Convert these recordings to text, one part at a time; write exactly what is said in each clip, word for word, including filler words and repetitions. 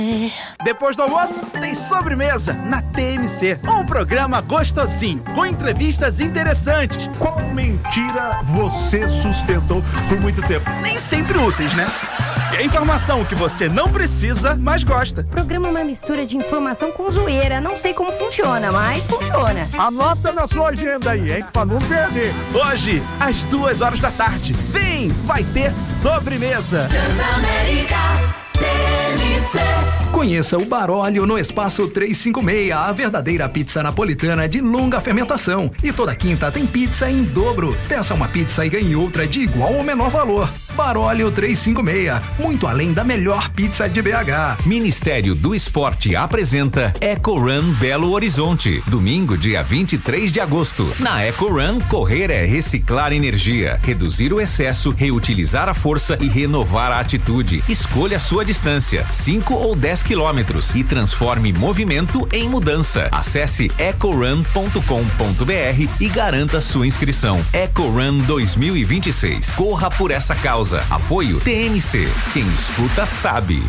Depois do almoço, tem sobremesa na T M C. Um programa gostosinho, com entrevistas interessantes. Qual mentira você sustentou por muito tempo? Nem sempre úteis, né? E a informação que você não precisa, mas gosta. O programa é uma mistura de informação com zoeira. Não sei como funciona, mas funciona. Anota na sua agenda aí, hein? Pra não perder. Hoje, às duas horas da tarde. Vem, vai ter sobremesa. Transamérica. Conheça o Baróleo no Espaço trezentos e cinquenta e seis, a verdadeira pizza napolitana de longa fermentação. E toda quinta tem pizza em dobro. Peça uma pizza e ganhe outra de igual ou menor valor. Baróleo trezentos e cinquenta e seis, muito além da melhor pizza de B H. Ministério do Esporte apresenta Eco Run Belo Horizonte, domingo, dia vinte e três de agosto. Na Eco Run, correr é reciclar energia, reduzir o excesso, reutilizar a força e renovar a atitude. Escolha a sua distância, cinco ou dez quilômetros, e transforme movimento em mudança. Acesse ecorun ponto com ponto br e garanta sua inscrição. Eco Run dois mil e vinte e seis. Corra por essa causa. Apoio T M C. Quem escuta sabe.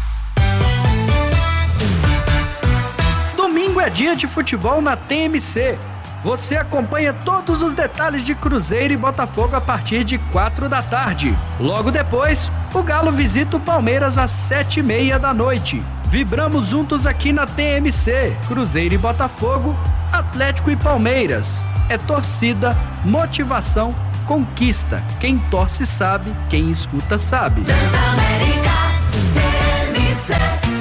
Domingo é dia de futebol na T M C. Você acompanha todos os detalhes de Cruzeiro e Botafogo a partir de quatro da tarde. Logo depois, o Galo visita o Palmeiras às sete e meia da noite. Vibramos juntos aqui na T M C. Cruzeiro e Botafogo, Atlético e Palmeiras. É torcida, motivação, conquista. Quem torce sabe, quem escuta sabe. Transamérica T M C.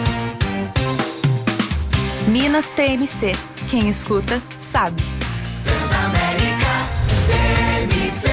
Minas T M C. Quem escuta sabe. Transamérica T M C.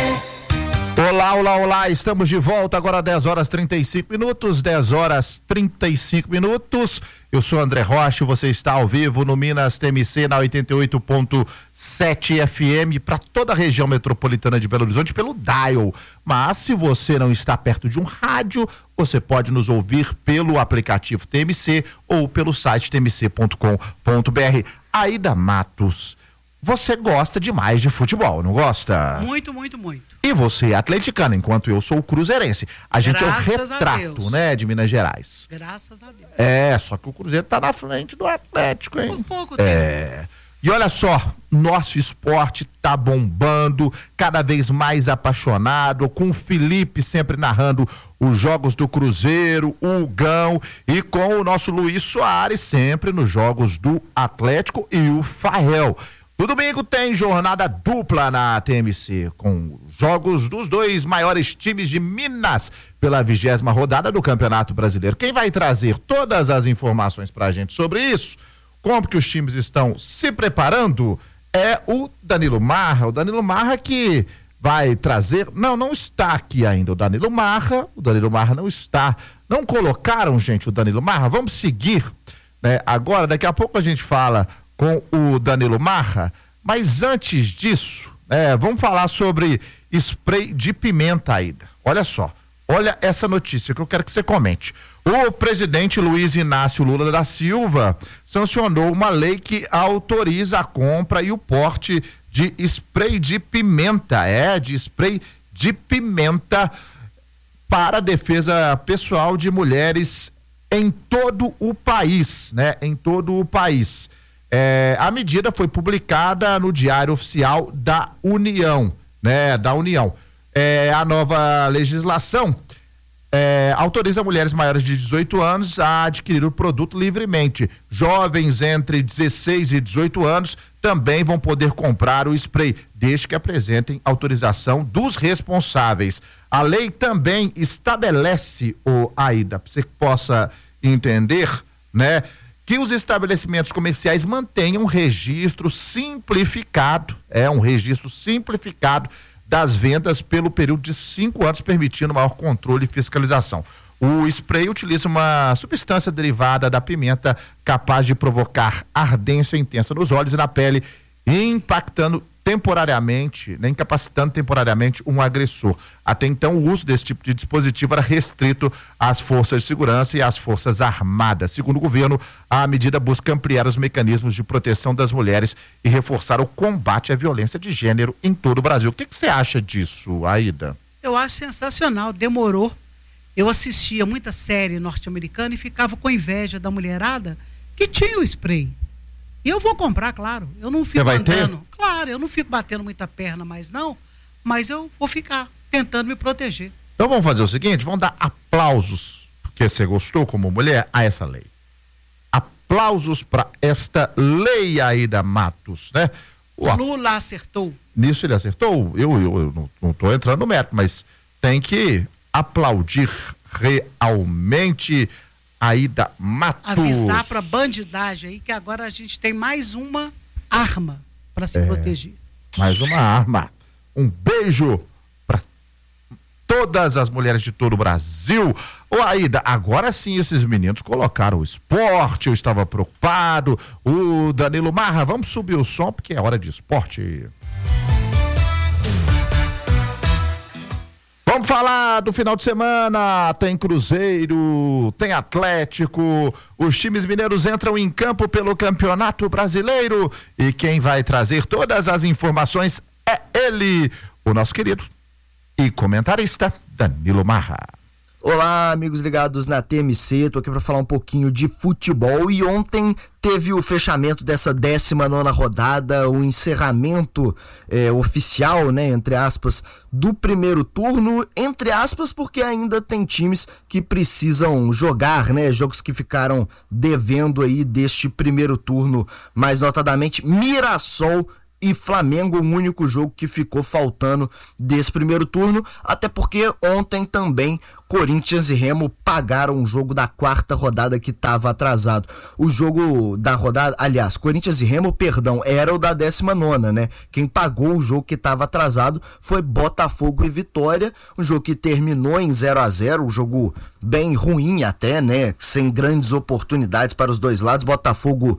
Olá, olá, olá, estamos de volta agora dez horas trinta e cinco minutos, dez horas trinta e cinco minutos. Eu sou André Rocha, você está ao vivo no Minas T M C na oitenta e oito ponto sete F M para toda a região metropolitana de Belo Horizonte pelo dial. Mas se você não está perto de um rádio, você pode nos ouvir pelo aplicativo T M C ou pelo site t m c ponto com ponto b r. Aida Matos, você gosta demais de futebol, não gosta? Muito, muito, muito. E você é atleticano, enquanto eu sou cruzeirense. A gente Graças é o retrato, né, de Minas Gerais. Graças a Deus. É, só que o Cruzeiro tá na frente do Atlético, hein? Por pouco é. tempo. E olha só, nosso esporte tá bombando, cada vez mais apaixonado, com o Felipe sempre narrando os jogos do Cruzeiro, o Hugão, e com o nosso Luiz Soares sempre nos jogos do Atlético e o Fael. No domingo tem jornada dupla na T M C, com jogos dos dois maiores times de Minas pela vigésima rodada do Campeonato Brasileiro. Quem vai trazer todas as informações pra gente sobre isso, como que os times estão se preparando, é o Danilo Marra. O Danilo Marra que vai trazer, não, não está aqui ainda o Danilo Marra, o Danilo Marra não está, não colocaram, gente, o Danilo Marra, vamos seguir, né? Agora, daqui a pouco a gente fala com o Danilo Marra, mas antes disso, é, vamos falar sobre spray de pimenta, Aida. Olha só, olha essa notícia que eu quero que você comente. O presidente Luiz Inácio Lula da Silva sancionou uma lei que autoriza a compra e o porte de spray de pimenta, é, de spray de pimenta para a defesa pessoal de mulheres em todo o país, né? Em todo o país. É, a medida foi publicada no Diário Oficial da União, né? Da União. É, a nova legislação é, autoriza mulheres maiores de dezoito anos a adquirir o produto livremente. Jovens entre dezesseis e dezoito anos também vão poder comprar o spray, desde que apresentem autorização dos responsáveis. A lei também estabelece, o Aida, para você que possa entender, né? Que os estabelecimentos comerciais mantenham um registro simplificado, é um registro simplificado das vendas pelo período de cinco anos, permitindo maior controle e fiscalização. O spray utiliza uma substância derivada da pimenta capaz de provocar ardência intensa nos olhos e na pele, impactando temporariamente, né, incapacitando temporariamente um agressor. Até então, o uso desse tipo de dispositivo era restrito às forças de segurança e às forças armadas. Segundo o governo, a medida busca ampliar os mecanismos de proteção das mulheres e reforçar o combate à violência de gênero em todo o Brasil. O que que você acha disso, Aida? Eu acho sensacional, demorou. eu assistia muita série norte-americana e ficava com inveja da mulherada que tinha o spray. E eu vou comprar, claro. Eu não fico andando. Claro, eu não fico batendo muita perna mais não, mas eu vou ficar tentando me proteger. Então vamos fazer o seguinte, vamos dar aplausos, porque você gostou como mulher, a essa lei. Aplausos para esta lei aí da Matos, né? O Lula acertou. Nisso ele acertou? Eu, eu, eu não, não tô entrando no mérito, mas tem que aplaudir realmente aí da Matos. Avisar pra bandidagem aí que agora a gente tem mais uma arma para se é, proteger. Mais uma arma. Um beijo para todas as mulheres de todo o Brasil. Ô Aida, agora sim esses meninos colocaram o esporte, eu estava preocupado. O Danilo Marra, vamos subir o som porque é hora de esporte. Vamos falar do final de semana, tem Cruzeiro, tem Atlético, os times mineiros entram em campo pelo Campeonato Brasileiro e quem vai trazer todas as informações é ele, o nosso querido e comentarista Danilo Marra. Olá, amigos ligados na T M C, tô aqui para falar um pouquinho de futebol e ontem teve o fechamento dessa décima nona rodada, o encerramento é, oficial, né, entre aspas, do primeiro turno, entre aspas, porque ainda tem times que precisam jogar, né, jogos que ficaram devendo aí deste primeiro turno, mais notadamente Mirassol e Flamengo, o único jogo que ficou faltando desse primeiro turno, até porque ontem também Corinthians e Remo pagaram o jogo da quarta rodada que estava atrasado. O jogo da rodada, aliás, Corinthians e Remo, perdão, era o da décima nona, né? Quem pagou o jogo que estava atrasado foi Botafogo e Vitória, um jogo que terminou em zero a zero, um jogo bem ruim até, né? Sem grandes oportunidades para os dois lados. Botafogo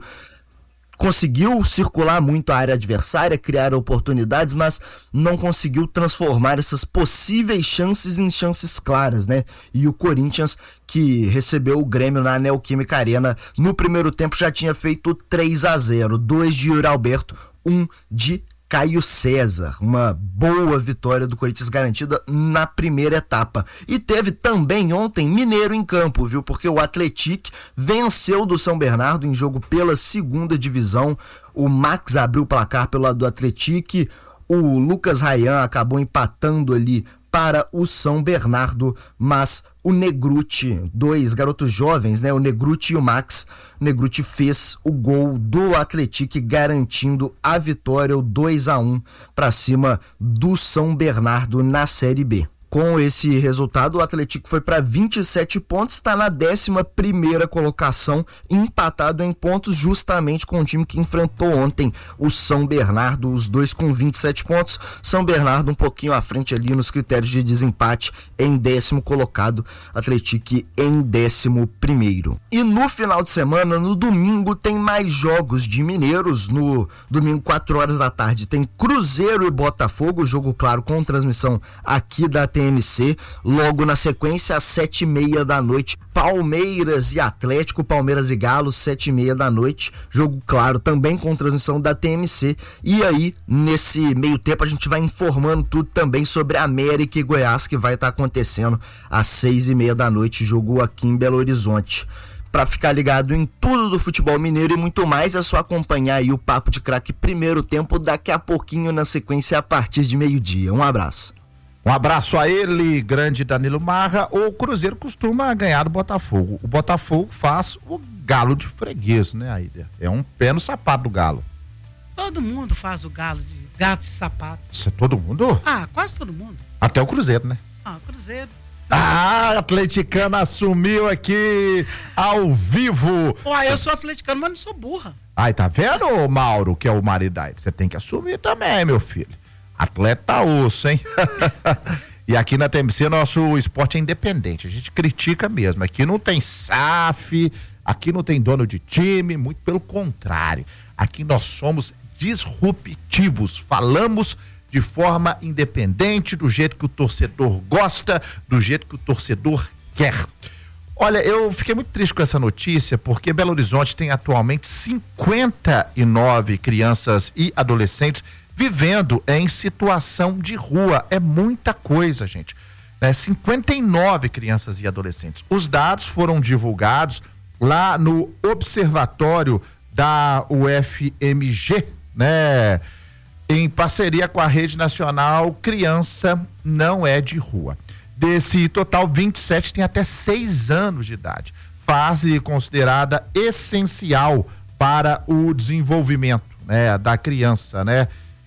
conseguiu circular muito a área adversária, criar oportunidades, mas não conseguiu transformar essas possíveis chances em chances claras, né? E o Corinthians, que recebeu o Grêmio na Neoquímica Arena, no primeiro tempo já tinha feito três a zero, dois de Yuri Alberto, um de Caio César, uma boa vitória do Corinthians garantida na primeira etapa. E teve também ontem Mineiro em campo, viu? Porque o Atlético venceu do São Bernardo em jogo pela segunda divisão. O Max abriu o placar pelo lado do Atlético, o Lucas Rayan acabou empatando ali para o São Bernardo, mas o Negruti, dois garotos jovens, né? O Negruti e o Max, o Negruti fez o gol do Atlético, garantindo a vitória, o dois a um para cima do São Bernardo na Série B. Com esse resultado, o Atlético foi para vinte e sete pontos, está na décima primeira colocação, empatado em pontos justamente com o time que enfrentou ontem o São Bernardo, os dois com vinte e sete pontos, São Bernardo um pouquinho à frente ali nos critérios de desempate, em décimo colocado, Atlético em décimo primeiro. E no final de semana, no domingo, tem mais jogos de mineiros, no domingo, quatro horas da tarde, tem Cruzeiro e Botafogo, jogo claro com transmissão aqui da T M C, logo na sequência às sete e meia da noite, Palmeiras e Atlético, Palmeiras e Galo, sete e meia da noite, jogo claro também com transmissão da T M C, e aí nesse meio tempo a gente vai informando tudo também sobre América e Goiás, que vai estar acontecendo às seis e meia da noite, jogo aqui em Belo Horizonte. Para ficar ligado em tudo do futebol mineiro e muito mais, é só acompanhar aí o Papo de Craque primeiro tempo daqui a pouquinho na sequência a partir de meio-dia. Um abraço. Um abraço a ele, grande Danilo Marra. O Cruzeiro costuma ganhar do Botafogo. O Botafogo faz o galo de freguês, né, Aida? É um pé no sapato do Galo. Todo mundo faz o galo de gatos e sapatos. Isso é todo mundo? Ah, quase todo mundo. Até o Cruzeiro, né? Ah, o Cruzeiro. Ah, a atleticana assumiu aqui ao vivo. Ué, eu sou atleticano, mas não sou burra. Ai, tá vendo, Mauro, que é o marido da Aida? Você tem que assumir também, meu filho. Atleta osso, hein? E aqui na T M C nosso esporte é independente, a gente critica mesmo, aqui não tem S A F, aqui não tem dono de time, muito pelo contrário, aqui nós somos disruptivos, falamos de forma independente, do jeito que o torcedor gosta, do jeito que o torcedor quer. Olha, eu fiquei muito triste com essa notícia, porque Belo Horizonte tem atualmente cinquenta e nove crianças e adolescentes vivendo em situação de rua. É muita coisa, gente. né, cinquenta e nove crianças e adolescentes. Os dados foram divulgados lá no Observatório da U F M G, né, em parceria com a Rede Nacional Criança Não É de Rua. Desse total, vinte e sete têm até seis anos de idade, fase considerada essencial para o desenvolvimento, né, da criança, né?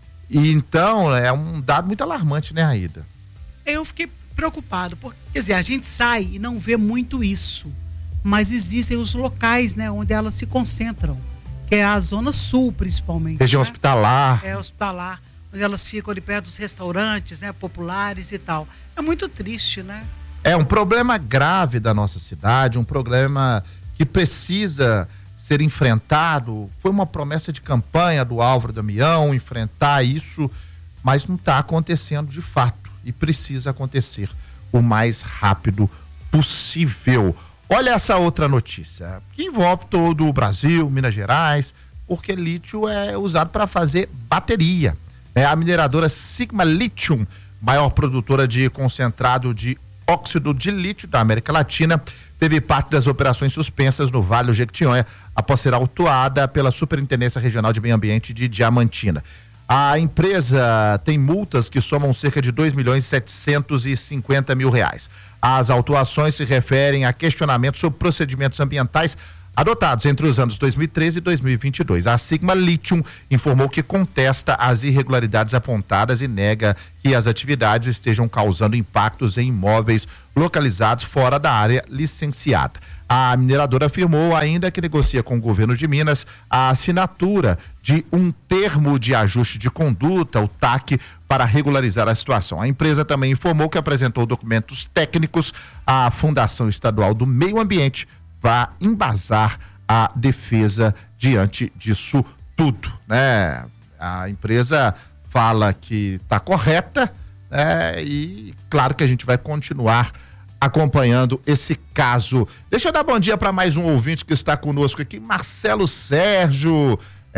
E então é um dado muito alarmante, né, Aida? Eu fiquei preocupado, porque, quer dizer, a gente sai e não vê muito isso, mas existem os locais, né, onde elas se concentram, que é a zona sul, principalmente. Região, né? Hospitalar. É, hospitalar, onde elas ficam ali perto dos restaurantes, né, populares e tal. É muito triste, né? É um problema grave da nossa cidade, um problema que precisa ser enfrentado. Foi uma promessa de campanha do Álvaro Damião, enfrentar isso, mas não está acontecendo de fato e precisa acontecer o mais rápido possível. Olha essa outra notícia, que envolve todo o Brasil, Minas Gerais, porque lítio é usado para fazer bateria. É a mineradora Sigma Lithium, maior produtora de concentrado de óxido de lítio da América Latina, teve parte das operações suspensas no Vale do Jequitinhonha após ser autuada pela Superintendência Regional de Meio Ambiente de Diamantina. A empresa tem multas que somam cerca de dois milhões setecentos e cinquenta mil reais. As autuações se referem a questionamentos sobre procedimentos ambientais adotados entre os anos dois mil e treze e dois mil e vinte e dois. A Sigma Lithium informou que contesta as irregularidades apontadas e nega que as atividades estejam causando impactos em imóveis localizados fora da área licenciada. A mineradora afirmou ainda que negocia com o governo de Minas a assinatura de um termo de ajuste de conduta, o T A C, para regularizar a situação. A empresa também informou que apresentou documentos técnicos à Fundação Estadual do Meio Ambiente para embasar a defesa diante disso tudo, né? A empresa fala que está correta, né? E claro que a gente vai continuar acompanhando esse caso. Deixa eu dar bom dia para mais um ouvinte que está conosco aqui, Marcelo Sérgio.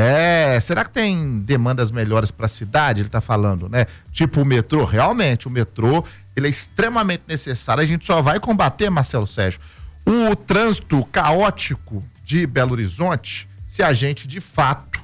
É, será que tem demandas melhores para a cidade? Ele está falando, né? Tipo o metrô. Realmente, o metrô, ele é extremamente necessário. A gente só vai combater, Marcelo Sérgio, o trânsito caótico de Belo Horizonte se a gente, de fato,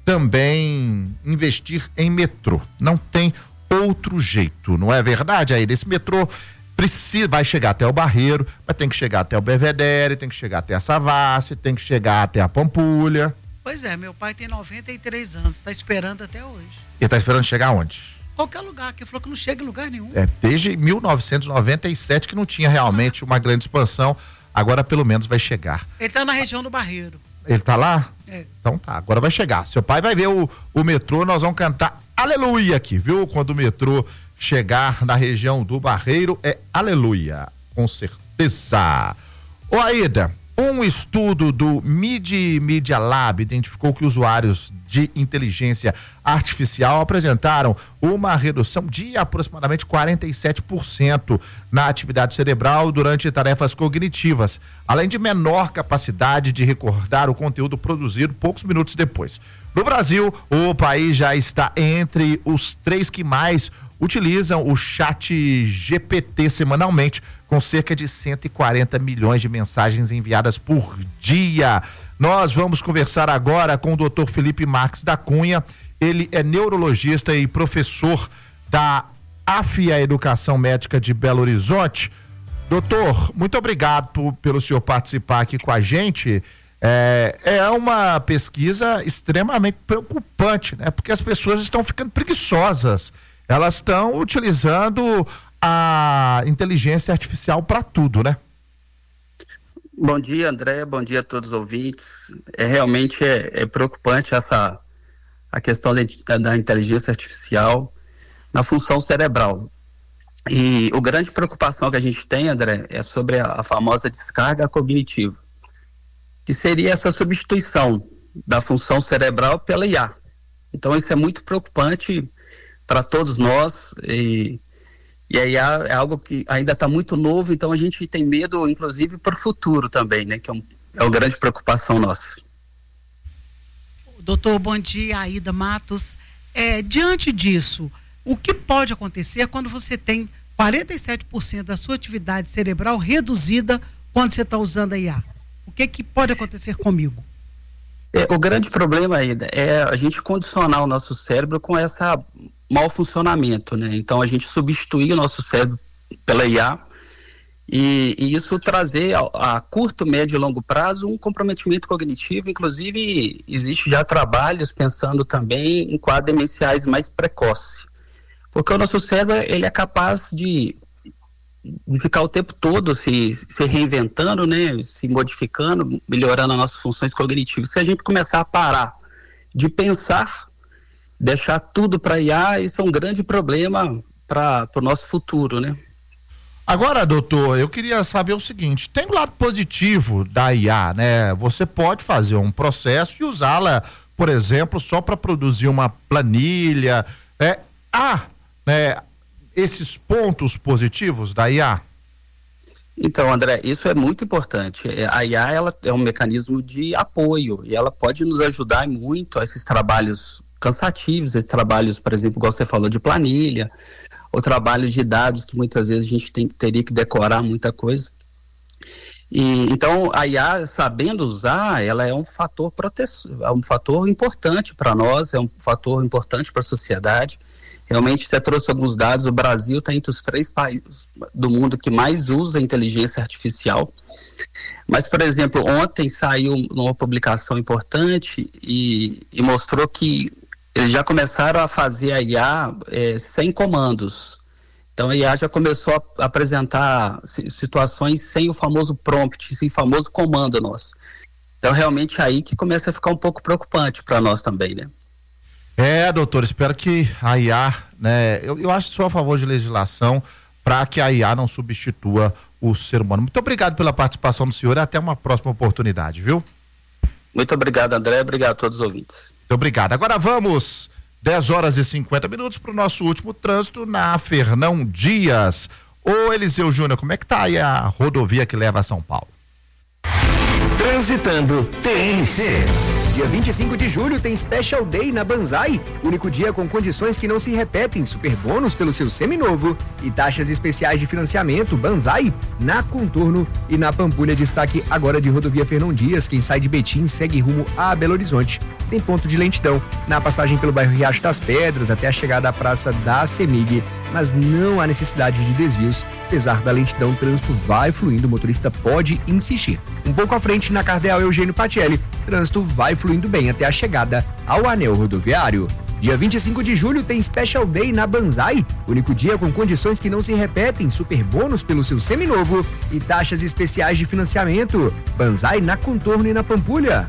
também investir em metrô. Não tem outro jeito, não é verdade? Aí, esse metrô precisa, vai chegar até o Barreiro, mas tem que chegar até o Belvedere, tem que chegar até a Savassi, tem que chegar até a Pampulha. Pois é, meu pai tem noventa e três anos, está esperando até hoje. Ele está esperando chegar onde? Qualquer lugar, que ele falou que não chega em lugar nenhum. É, desde mil novecentos e noventa e sete que não tinha realmente uma grande expansão, agora pelo menos vai chegar. Ele está na região do Barreiro. Ele está lá? É. Então tá, agora vai chegar. Seu pai vai ver o, o metrô, nós vamos cantar aleluia aqui, viu? Quando o metrô chegar na região do Barreiro, é aleluia, com certeza. Ô Aida, um estudo do Midi Media Lab identificou que usuários de inteligência artificial apresentaram uma redução de aproximadamente quarenta e sete por cento na atividade cerebral durante tarefas cognitivas, além de menor capacidade de recordar o conteúdo produzido poucos minutos depois. No Brasil, o país já está entre os três que mais utilizam o chat G P T semanalmente, com cerca de cento e quarenta milhões de mensagens enviadas por dia. Nós vamos conversar agora com o doutor Felipe Marques da Cunha. Ele é neurologista e professor da AFIA Educação Médica de Belo Horizonte. Doutor, muito obrigado por, pelo senhor participar aqui com a gente. É, é uma pesquisa extremamente preocupante, né? Porque as pessoas estão ficando preguiçosas. Elas estão utilizando a inteligência artificial para tudo, né? Bom dia, André. Bom dia a todos os ouvintes. É realmente é, é preocupante essa a questão da, da inteligência artificial na função cerebral. E a grande preocupação que a gente tem, André, é sobre a, a famosa descarga cognitiva, que seria essa substituição da função cerebral pela I A. Então isso é muito preocupante para todos nós, e, e aí é algo que ainda está muito novo, então a gente tem medo, inclusive, para o futuro também, né? Que é, um, é uma grande preocupação nossa. Doutor, bom dia, Aida Matos. É, diante disso, o que pode acontecer quando você tem quarenta e sete por cento da sua atividade cerebral reduzida quando você está usando a I A. O que que pode acontecer comigo? É, o grande problema aí é a gente condicionar o nosso cérebro com esse mau funcionamento, né? Então a gente substituir o nosso cérebro pela I A e, e isso trazer a, a curto, médio e longo prazo um comprometimento cognitivo. Inclusive existe já trabalhos pensando também em quadros demenciais mais precoces, porque o nosso cérebro ele é capaz de de ficar o tempo todo se, se reinventando, né, se modificando, melhorando as nossas funções cognitivas. Se a gente começar a parar de pensar, deixar tudo para I A, isso é um grande problema para o nosso futuro, né? Agora, doutor, eu queria saber o seguinte, tem um lado positivo da I A, né? Você pode fazer um processo e usá-la, por exemplo, só para produzir uma planilha, é, há, né, esses pontos positivos da I A? Então, André, isso é muito importante. A I A ela é um mecanismo de apoio e ela pode nos ajudar muito a esses trabalhos cansativos, esses trabalhos, por exemplo, igual você falou, de planilha, ou trabalhos de dados que muitas vezes a gente tem, teria que decorar muita coisa. E, então, a I A, sabendo usar, ela é um fator proteção, é um fator importante para nós, é um fator importante para a sociedade. Realmente, você trouxe alguns dados, o Brasil está entre os três países do mundo que mais usa inteligência artificial. Mas, por exemplo, ontem saiu uma publicação importante e, e mostrou que eles já começaram a fazer a I A é, sem comandos. Então, a I A já começou a apresentar situações sem o famoso prompt, sem o famoso comando nosso. Então, realmente, aí que começa a ficar um pouco preocupante para nós também, né? É, doutor, espero que a I A, né, eu, eu acho que sou a favor de legislação para que a I A não substitua o ser humano. Muito obrigado pela participação do senhor e até uma próxima oportunidade, viu? Muito obrigado, André, obrigado a todos os ouvintes. Muito obrigado. Agora vamos, dez horas e cinquenta minutos para o nosso último trânsito na Fernão Dias. Ô Eliseu Júnior, como é que tá aí a rodovia que leva a São Paulo? Transitando T N C. Dia vinte e cinco de julho tem Special Day na Banzai, único dia com condições que não se repetem, super bônus pelo seu seminovo e taxas especiais de financiamento. Banzai na Contorno e na Pampulha. Destaque agora de rodovia Fernão Dias, quem sai de Betim segue rumo a Belo Horizonte. Tem ponto de lentidão na passagem pelo bairro Riacho das Pedras até a chegada à Praça da Semig, mas não há necessidade de desvios. Apesar da lentidão, o trânsito vai fluindo, o motorista pode insistir. Um pouco à frente, na Cardeal Eugênio Patielli, trânsito vai fluindo bem até a chegada ao anel rodoviário. Dia vinte e cinco de julho tem Special Day na Banzai, único dia com condições que não se repetem, super bônus pelo seu seminovo e taxas especiais de financiamento. Banzai na Contorno e na Pampulha.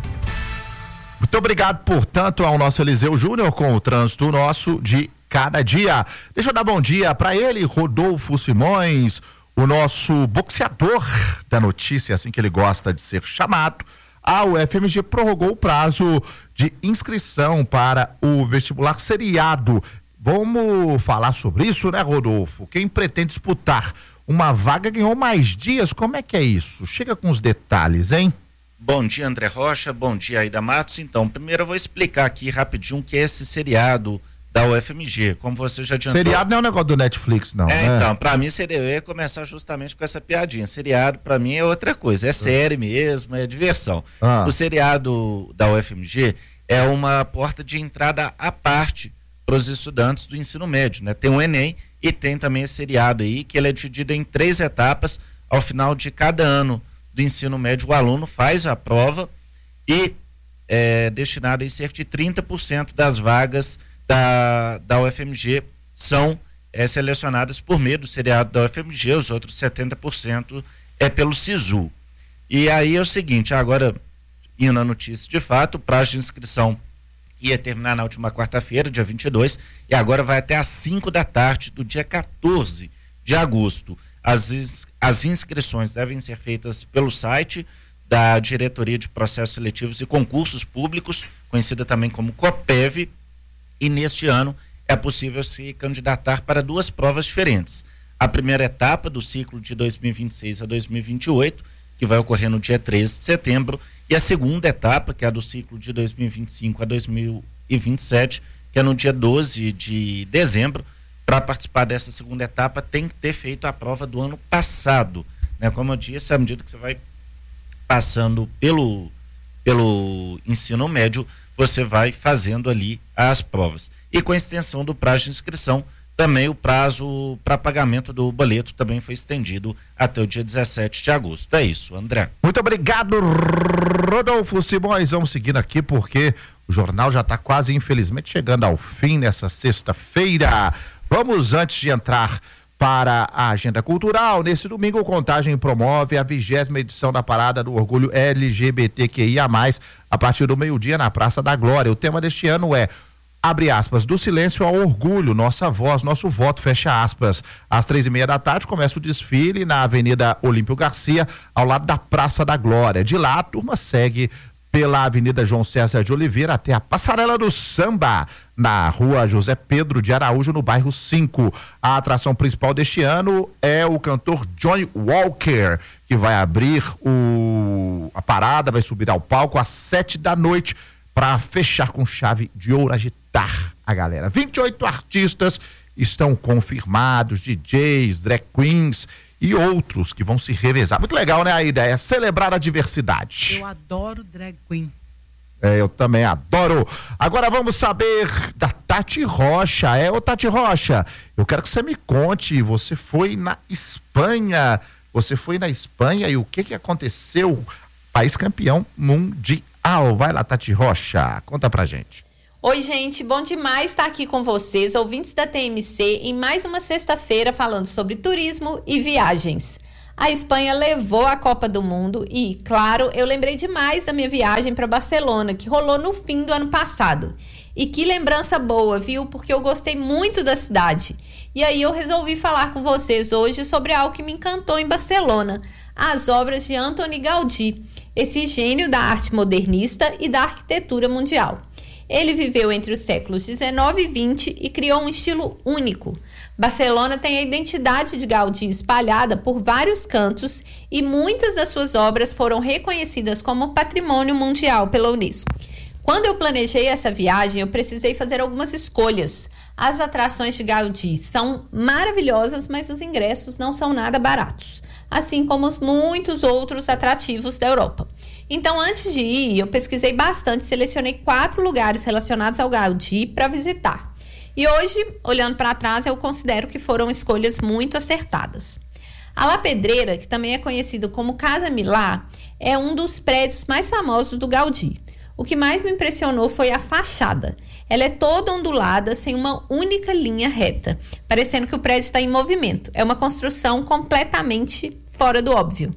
Muito obrigado, portanto, ao nosso Eliseu Júnior com o trânsito nosso de cada dia. Deixa eu dar bom dia para ele, Rodolfo Simões, o nosso boxeador da notícia, assim que ele gosta de ser chamado. A U F M G prorrogou o prazo de inscrição para o vestibular seriado. Vamos falar sobre isso, né, Rodolfo? Quem pretende disputar uma vaga ganhou mais dias, como é que é isso? Chega com os detalhes, hein? Bom dia, André Rocha, bom dia, Aida Matos. Então, primeiro eu vou explicar aqui rapidinho o que é esse seriado da U F M G, como você já adiantou. Seriado não é um negócio do Netflix, não, é, né? Então, pra mim seria, eu ia começar justamente com essa piadinha. Seriado, pra mim, é outra coisa, é série mesmo, é diversão. Ah. O seriado da U F M G é uma porta de entrada à parte para os estudantes do ensino médio, né? Tem o Enem e tem também esse seriado aí, que ele é dividido em três etapas. Ao final de cada ano do ensino médio, o aluno faz a prova e é destinado em cerca de trinta por cento das vagas da, da U F M G são é, selecionadas por meio do seriado da U F M G, os outros setenta por cento é pelo SISU. E aí é o seguinte, agora indo na notícia de fato, o prazo de inscrição ia terminar na última quarta-feira, dia vinte e dois, e agora vai até às cinco da tarde do dia quatorze de agosto. As, ins, as inscrições devem ser feitas pelo site da Diretoria de Processos Seletivos e Concursos Públicos, conhecida também como COPEV, e neste ano é possível se candidatar para duas provas diferentes. A primeira etapa do ciclo de dois mil e vinte e seis a dois mil e vinte e oito, que vai ocorrer no dia treze de setembro, e a segunda etapa, que é a do ciclo de dois mil e vinte e cinco a dois mil e vinte e sete, que é no dia doze de dezembro, para participar dessa segunda etapa tem que ter feito a prova do ano passado, né? Como eu disse, à medida que você vai passando pelo, pelo ensino médio, você vai fazendo ali as provas. E com a extensão do prazo de inscrição, também o prazo para pagamento do boleto também foi estendido até o dia dezessete de agosto. É isso, André. Muito obrigado, Rodolfo Simões. Vamos seguindo aqui porque o jornal já está quase, infelizmente, chegando ao fim nessa sexta-feira. Vamos, antes de entrar para a agenda cultural, nesse domingo o Contagem promove a vigésima edição da Parada do Orgulho L G B T Q I A mais, a partir do meio-dia na Praça da Glória. O tema deste ano é, abre aspas, do silêncio ao orgulho, nossa voz, nosso voto, fecha aspas. Às três e meia da tarde começa o desfile na Avenida Olímpio Garcia, ao lado da Praça da Glória. De lá a turma segue pela Avenida João César de Oliveira até a Passarela do Samba, na Rua José Pedro de Araújo, no bairro cinco. A atração principal deste ano é o cantor Johnny Walker, que vai abrir o... a parada, vai subir ao palco às sete da noite para fechar com chave de ouro, agitar a galera. vinte e oito artistas estão confirmados, D Js, drag queens e outros que vão se revezar. Muito legal, né? A ideia é celebrar a diversidade. Eu adoro drag queen. É, eu também adoro. Agora vamos saber da Tati Rocha. É, ô Tati Rocha, eu quero que você me conte, você foi na Espanha, você foi na Espanha e o que que aconteceu? País campeão mundial. Vai lá, Tati Rocha, conta pra gente. Oi, gente, bom demais estar aqui com vocês, ouvintes da T M C, em mais uma sexta-feira falando sobre turismo e viagens. A Espanha levou a Copa do Mundo e, claro, eu lembrei demais da minha viagem para Barcelona, que rolou no fim do ano passado. E que lembrança boa, viu? Porque eu gostei muito da cidade. E aí eu resolvi falar com vocês hoje sobre algo que me encantou em Barcelona, as obras de Antoni Gaudí, esse gênio da arte modernista e da arquitetura mundial. Ele viveu entre os séculos dezenove e vinte e criou um estilo único. Barcelona tem a identidade de Gaudí espalhada por vários cantos e muitas das suas obras foram reconhecidas como patrimônio mundial pela Unesco. Quando eu planejei essa viagem, eu precisei fazer algumas escolhas. As atrações de Gaudí são maravilhosas, mas os ingressos não são nada baratos, assim como os muitos outros atrativos da Europa. Então, antes de ir, eu pesquisei bastante, selecionei quatro lugares relacionados ao Gaudí para visitar. E hoje, olhando para trás, eu considero que foram escolhas muito acertadas. A La Pedreira, que também é conhecido como Casa Milá, é um dos prédios mais famosos do Gaudí. O que mais me impressionou foi a fachada. Ela é toda ondulada, sem uma única linha reta, parecendo que o prédio está em movimento. É uma construção completamente fora do óbvio.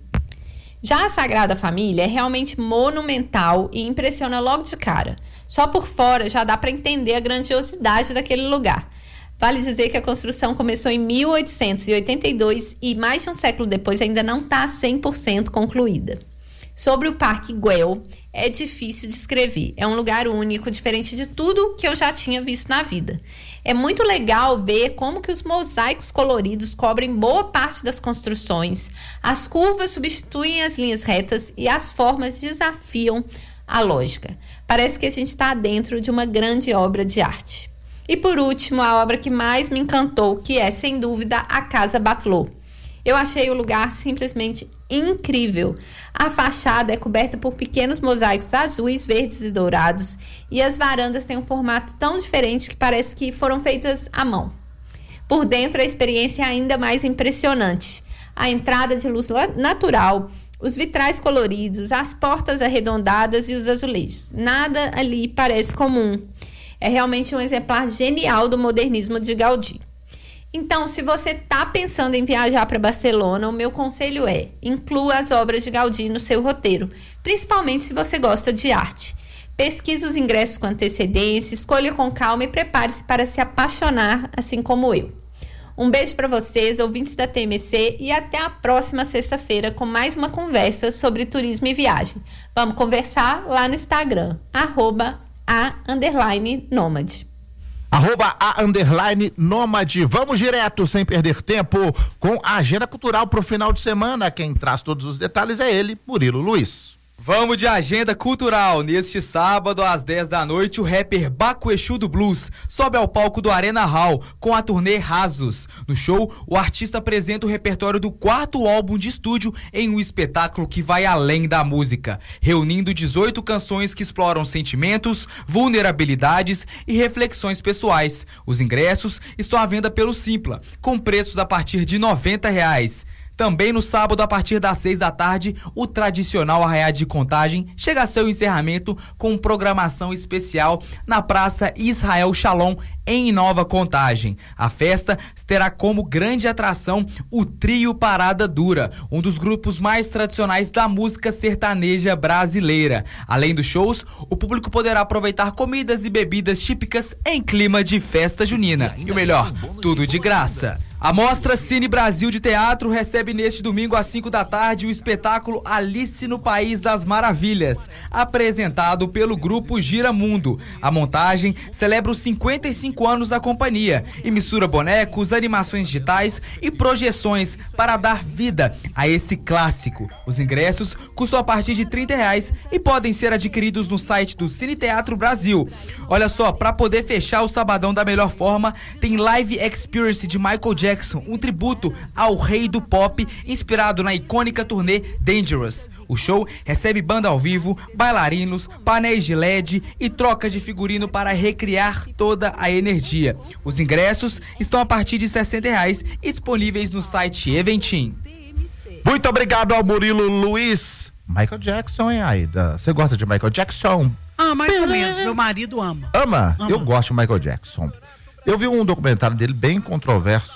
Já a Sagrada Família é realmente monumental e impressiona logo de cara. Só por fora já dá para entender a grandiosidade daquele lugar. Vale dizer que a construção começou em mil oitocentos e oitenta e dois e mais de um século depois ainda não está cem por cento concluída. Sobre o Parque Güell, é difícil descrever. É um lugar único, diferente de tudo que eu já tinha visto na vida. É muito legal ver como que os mosaicos coloridos cobrem boa parte das construções, as curvas substituem as linhas retas e as formas desafiam a lógica. Parece que a gente está dentro de uma grande obra de arte. E por último, a obra que mais me encantou, que é, sem dúvida, a Casa Batlló. Eu achei o lugar simplesmente incrível. A fachada é coberta por pequenos mosaicos azuis, verdes e dourados e as varandas têm um formato tão diferente que parece que foram feitas à mão. Por dentro, a experiência é ainda mais impressionante. A entrada de luz natural, os vitrais coloridos, as portas arredondadas e os azulejos. Nada ali parece comum. É realmente um exemplar genial do modernismo de Gaudí. Então, se você está pensando em viajar para Barcelona, o meu conselho é: inclua as obras de Gaudí no seu roteiro, principalmente se você gosta de arte. Pesquise os ingressos com antecedência, escolha com calma e prepare-se para se apaixonar, assim como eu. Um beijo para vocês, ouvintes da T M C, e até a próxima sexta-feira com mais uma conversa sobre turismo e viagem. Vamos conversar lá no Instagram, arroba a underline nômade. Arroba a underline nômade. Vamos direto, sem perder tempo, com a agenda cultural para o final de semana. Quem traz todos os detalhes é ele, Murilo Luiz. Vamos de agenda cultural. Neste sábado, às dez da noite, o rapper Baco Exu do Blues sobe ao palco do Arena Hall com a turnê Rasos. No show, o artista apresenta o repertório do quarto álbum de estúdio em um espetáculo que vai além da música, reunindo dezoito canções que exploram sentimentos, vulnerabilidades e reflexões pessoais. Os ingressos estão à venda pelo Simpla, com preços a partir de noventa reais. Também no sábado, a partir das seis da tarde, o tradicional Arraiá de Contagem chega a seu encerramento com programação especial na Praça Israel Shalom, em Nova Contagem. A festa terá como grande atração o Trio Parada Dura, um dos grupos mais tradicionais da música sertaneja brasileira. Além dos shows, o público poderá aproveitar comidas e bebidas típicas em clima de festa junina. E o melhor, tudo de graça. A Mostra Cine Brasil de Teatro recebe neste domingo às cinco da tarde o espetáculo Alice no País das Maravilhas, apresentado pelo grupo Giramundo. A montagem celebra os cinquenta e cinco anos da companhia e mistura bonecos, animações digitais e projeções para dar vida a esse clássico. Os ingressos custam a partir de trinta reais e podem ser adquiridos no site do Cine Teatro Brasil. Olha só, para poder fechar o sabadão da melhor forma, tem Live Experience de Michael Jackson, um tributo ao rei do pop, inspirado na icônica turnê Dangerous. O show recebe banda ao vivo, bailarinos, painéis de L E D e troca de figurino para recriar toda a energia. Os ingressos estão a partir de sessenta reais e disponíveis no site Eventim. Muito obrigado ao Murilo Luiz. Michael Jackson, hein, Aida? Você gosta de Michael Jackson? Ah, mais ou menos. Meu marido ama. Ama? ama? Eu gosto de Michael Jackson. Eu vi um documentário dele bem controverso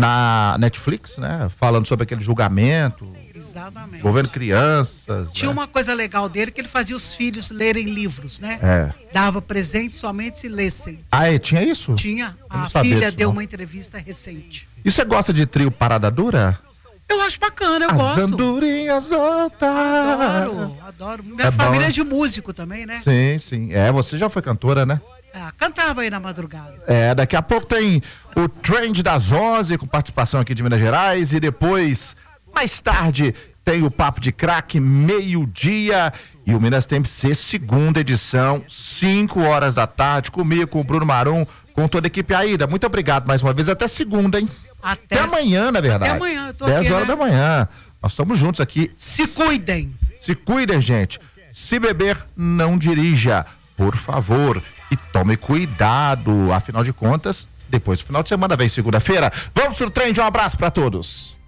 na Netflix, né? Falando sobre aquele julgamento. Exatamente. Envolvendo crianças. Tinha né? uma coisa legal dele, que ele fazia os filhos lerem livros, né? É. Dava presente somente se lessem. Ah, é? Tinha isso? Tinha. Eu não A sabia filha disso, deu não. uma entrevista recente. E você gosta de trio Parada Dura? Eu acho bacana, eu As gosto. andorinhas voltam. Adoro, adoro. Minha É família bom, é né? de músico também, né? Sim, sim. É, você já foi cantora, né? Ah, cantava aí na madrugada. É, daqui a pouco tem o Trend das onze, com participação aqui de Minas Gerais, e depois, mais tarde, tem o Papo de Craque, meio-dia, e o Minas T M C, segunda edição, cinco horas da tarde, comigo, com o Bruno Marum, com toda a equipe. Aida, muito obrigado mais uma vez, até segunda, hein? Até, Até amanhã, na verdade. Até amanhã, eu tô dez aqui, horas né? da manhã. Nós estamos juntos aqui. Se cuidem. Se cuidem, gente. Se beber, não dirija, por favor. E tome cuidado, afinal de contas, depois do final de semana vem segunda-feira. Vamos pro trem, um abraço para todos.